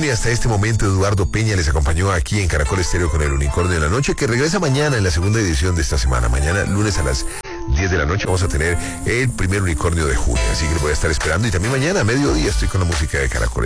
y hasta este momento Eduardo Peña les acompañó aquí en Caracol Estéreo con el Unicornio de la Noche, que regresa mañana en la segunda edición de esta semana. Mañana, lunes a las 10 de la noche, vamos a tener el primer Unicornio de junio, así que lo voy a estar esperando. Y también mañana a mediodía estoy con la música de Caracol